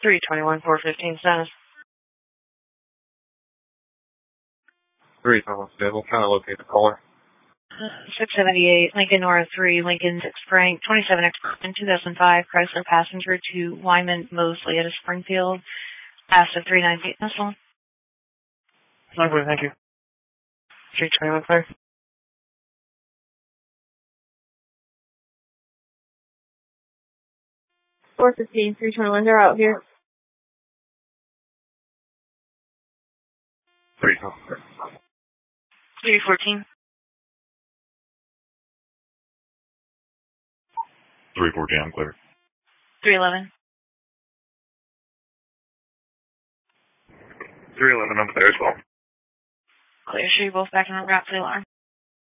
321, 415 status. 321 stable. Trying to locate the caller. 678, Lincoln Nora 3, Lincoln 6 Frank, 27X, 2005, Chrysler passenger to Wyman Mosley at a Springfield. Past 398, that's all. Lovely, thank you. 321 clear. 415, 321, they're out here. 314. 314. 314, I'm clear. 311. 311, I'm clear as well. Clear, sure you both back in the route, alarm.